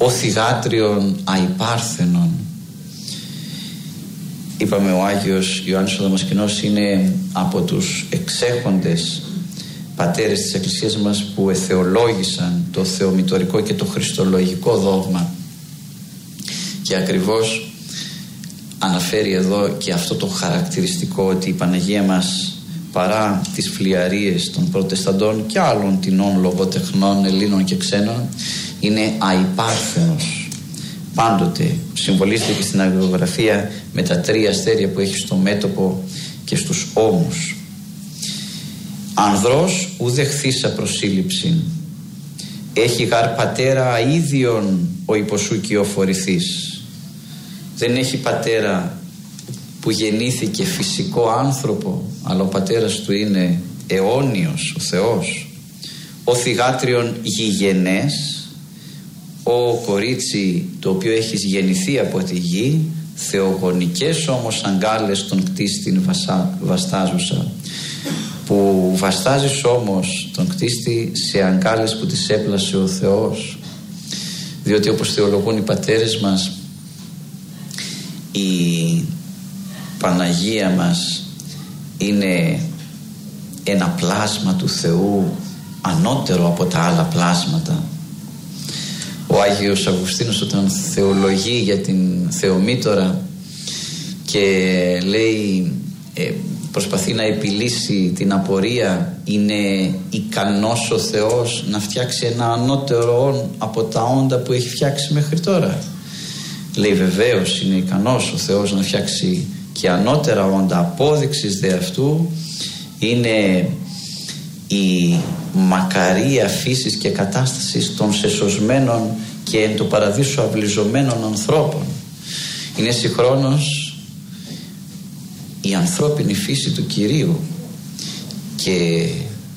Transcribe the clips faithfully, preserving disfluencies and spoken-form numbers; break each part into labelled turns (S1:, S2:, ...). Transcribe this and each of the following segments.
S1: ο θυγάτριον αϊπάρθενον. Είπαμε ο Άγιος Ιωάννης ο Δαμασκηνός είναι από τους εξέχοντες πατέρες της Εκκλησίας μας που εθεολόγησαν το θεομητορικό και το χριστολογικό δόγμα, και ακριβώς αναφέρει εδώ και αυτό το χαρακτηριστικό, ότι η Παναγία μας, παρά τις φλιαρίες των προτεσταντών και άλλων τινών λογοτεχνών Ελλήνων και ξένων, είναι αϊπάρθενος. Πάντοτε συμβολίζεται και στην αγιογραφία με τα τρία αστέρια που έχει στο μέτωπο και στους ώμους. Ανδρός ουδεχθήσα προσήλυψη, έχει γαρ πατέρα αΐδιον ο υποσού κυοφορηθής. Δεν έχει πατέρα που γεννήθηκε φυσικό άνθρωπο, αλλά ο πατέρας του είναι αιώνιος, ο Θεός. Ο θυγάτριον γηγενές, ο κορίτσι το οποίο έχεις γεννηθεί από τη γη, θεογονικές όμως αγκάλες τον κτίστην βαστάζουσα, που βαστάζεις όμως τον κτίστη σε αγκάλες που τις έπλασε ο Θεός. Διότι όπως θεολογούν οι πατέρες μας, η Παναγία μας είναι ένα πλάσμα του Θεού ανώτερο από τα άλλα πλάσματα. Ο Άγιος Αυγουστίνος όταν θεολογεί για την Θεομήτωρα και λέει, ε, προσπαθεί να επιλύσει την απορία, είναι ικανός ο Θεός να φτιάξει ένα ανώτερο όν από τα όντα που έχει φτιάξει μέχρι τώρα? Λέει βεβαίως είναι ικανός ο Θεός να φτιάξει και ανώτερα όντα. Απόδειξης δε αυτού είναι η μακαρία φύσης και κατάστασης των σεσωσμένων και εν το παραδείσου αυλιζομένων ανθρώπων. Είναι συγχρόνως η ανθρώπινη φύση του Κυρίου και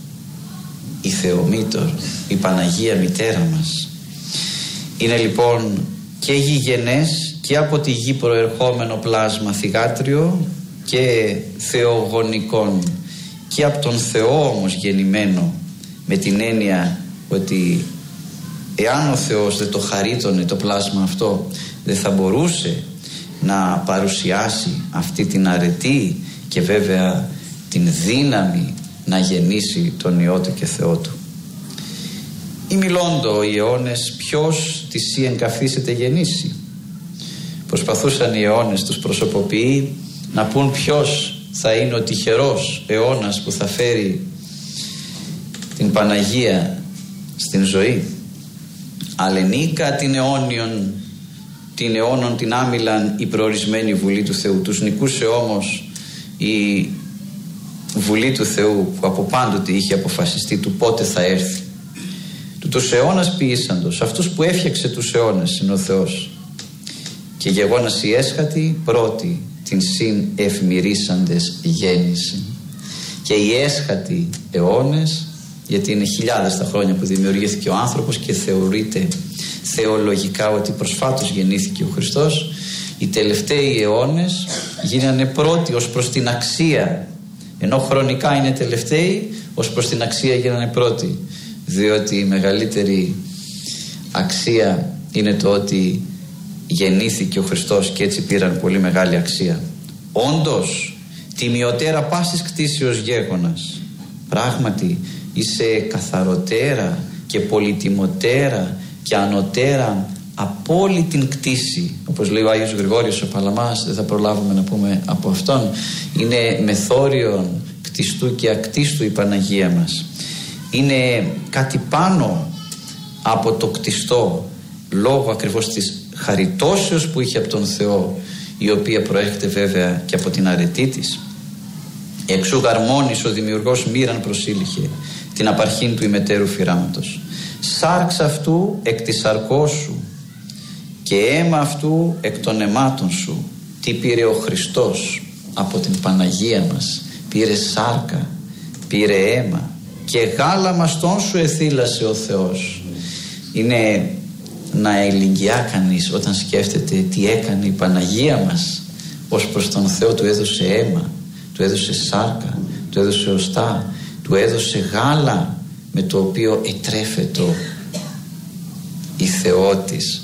S1: η Θεομήτωρ, η Παναγία Μητέρα μας. Είναι λοιπόν και γηγενές και από τη γη προερχόμενο πλάσμα θυγάτριο και θεογονικών, και από τον Θεό όμως γεννημένο, με την έννοια ότι εάν ο Θεός δεν το χαρίτωνε το πλάσμα αυτό, δεν θα μπορούσε να παρουσιάσει αυτή την αρετή και βέβαια την δύναμη να γεννήσει τον Υιό του και Θεό του. Ή μιλώντο οι αιώνες ποιος της ή εγκαθίσεται γεννήσει. Προσπαθούσαν οι αιώνες, τους προσωποποιεί, να πούν ποιος θα είναι ο τυχερός αιώνας που θα φέρει την Παναγία στην ζωή. Αλενίκα την αιώνιον, την αιώνων την άμυλαν η προορισμένη Βουλή του Θεού. Τους νικούσε όμως η Βουλή του Θεού που από πάντοτε είχε αποφασιστεί του πότε θα έρθει. Του τους αιώνας ποιήσαντος, αυτούς που έφτιαξε τους αιώνες είναι ο Θεός. Και γεγόνας η έσχατη πρώτη την συν ευμυρίσαντες γέννηση. Και οι έσχατοι αιώνες, γιατί είναι χιλιάδες τα χρόνια που δημιουργήθηκε ο άνθρωπος και θεωρείται θεολογικά ότι προσφάτως γεννήθηκε ο Χριστός, οι τελευταίοι αιώνες γίνανε πρώτοι ως προς την αξία, ενώ χρονικά είναι τελευταίοι, ως προς την αξία γίνανε πρώτοι, διότι η μεγαλύτερη αξία είναι το ότι γεννήθηκε ο Χριστός και έτσι πήραν πολύ μεγάλη αξία. Όντως τιμιωτέρα πάσης κτήσεως γέγονας, πράγματι είσαι καθαροτέρα και πολυτιμωτέρα και ανωτέρα από όλη την κτήση, όπως λέει ο Άγιος Γρηγόριος ο Παλαμάς, δεν θα προλάβουμε να πούμε από αυτόν. Είναι μεθόριον κτιστού και ακτίστου η Παναγία μας. Είναι κάτι πάνω από το κτιστό, λόγω ακριβώς της χαριτώσεως που είχε από τον Θεό, η οποία προέρχεται βέβαια και από την αρετή της. Εξού γαρμόνης ο δημιουργός μοίραν προσήλυχε την απαρχήν του ημετέρου φυράματος. Σάρξ αυτού εκ της σαρκός σου και αίμα αυτού εκ των αιμάτων σου. Τι πήρε ο Χριστός από την Παναγία μας? Πήρε σάρκα, πήρε αίμα και γάλα μαστών σου εθύλασε ο Θεός. Είναι να ελιγγυά κανείς όταν σκέφτεται τι έκανε η Παναγία μας ως προς τον Θεό. Του έδωσε αίμα, του έδωσε σάρκα, του έδωσε οστά, του έδωσε γάλα με το οποίο ετρέφετο η Θεότης.